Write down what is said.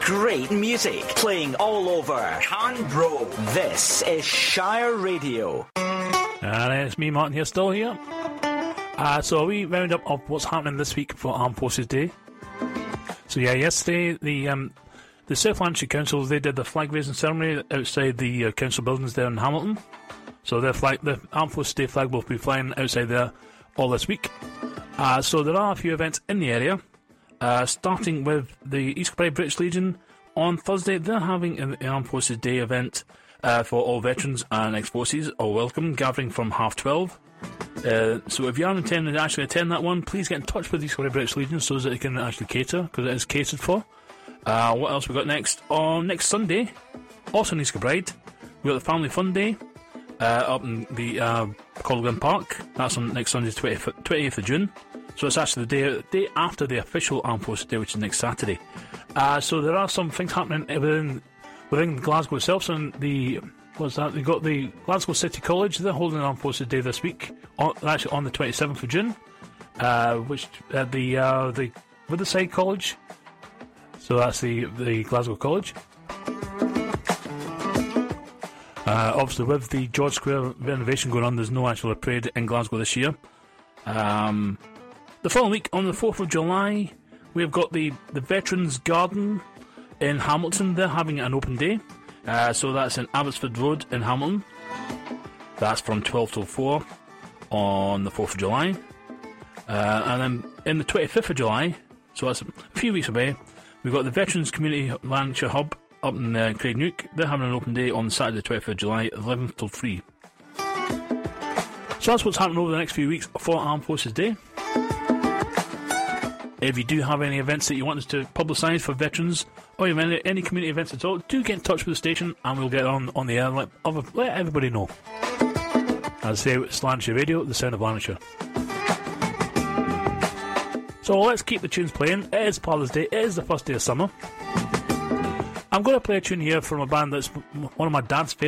Great music playing all over Canbro. This is Shire Radio. And it's me, Martin, here, still here. So we round up of what's happening this week for Armed Forces Day. So yeah, yesterday the South Lanarkshire Council, they did the flag raising ceremony outside the council buildings there in Hamilton. So the Armed Forces Day flag will be flying outside there all this week. So there are a few events in the area. Starting with the East Kilbride British Legion on Thursday, they're having an Armed Forces Day event for all veterans and ex-forces, all welcome, gathering from 12:30. So if you are intending to actually attend that one, please get in touch with the East Kilbride British Legion so that it can actually cater, because it is catered for. What else we got next? On next Sunday, also in East Kilbride, we got the Family Fun Day up in the Colgan Park. That's on next Sunday, 28th of June. So it's actually the day after the official Armed Forces Day, which is next Saturday. So there are some things happening within Glasgow itself. So they've got the Glasgow City College. They're holding an Armed Forces Day this week, actually on the 27th of June, which at the Riverside College. So that's the Glasgow College. Obviously, with the George Square renovation going on, there's no actual parade in Glasgow this year. The following week, on the 4th of July, we've got the Veterans Garden in Hamilton. They're having an open day. So that's in Abbotsford Road in Hamilton. That's from 12 till 4 on the 4th of July. And then in the 25th of July, so that's a few weeks away, we've got the Veterans Community Lanarkshire Hub up in Craignook. They're having an open day on Saturday the 25th of July, 11 till 3. So that's what's happening over the next few weeks for Armed Forces Day. If you do have any events that you want us to publicise for veterans, or even any community events at all, do get in touch with the station and we'll get on the air and let everybody know. As I say, it's Lanarkshire Radio, the sound of Lanarkshire. So let's keep the tunes playing. It is Father's Day, it is the first day of summer. I'm going to play a tune here from a band that's one of my dad's favourites.